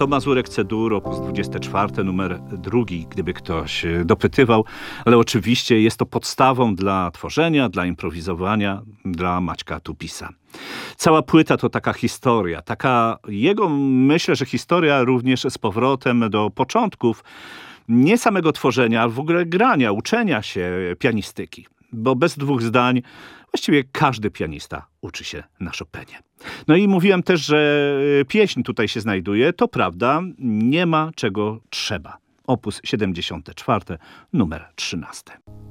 to Mazurek C-dur, op. 24, numer 2, gdyby ktoś dopytywał. Ale oczywiście jest to podstawą dla tworzenia, dla improwizowania, dla Maćka Tupisa. Cała płyta to taka historia, taka jego, myślę, że historia również z powrotem do początków, nie samego tworzenia, ale w ogóle grania, uczenia się pianistyki. Bo bez dwóch zdań właściwie każdy pianista uczy się na Chopinie. No i mówiłem też, że pieśń tutaj się znajduje. To prawda, nie ma czego trzeba. Opus 74, numer 13.